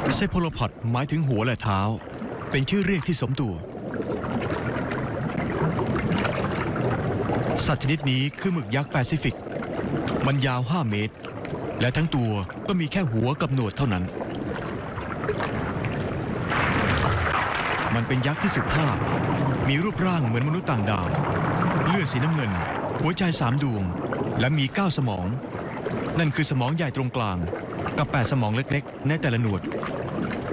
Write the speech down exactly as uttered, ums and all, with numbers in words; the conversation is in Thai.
เซโพโลพอดหมายถึงหัวและเท้าเป็นชื่อเรียกที่สมตัวสัตว์ชนิดนี้คือหมึกยักษ์แปซิฟิกมันยาวห้าเมตรและทั้งตัวก็มีแค่หัวกับหนวดเท่านั้นมันเป็นยักษ์ที่สุภาพมีรูปร่างเหมือนมนุษย์ต่างดาวเลือดสีน้ำเงินหัวใจสามดวงและมีเก้าสมองนั่นคือสมองใหญ่ตรงกลางกับแปดสมองเล็กๆในแต่ละหนวด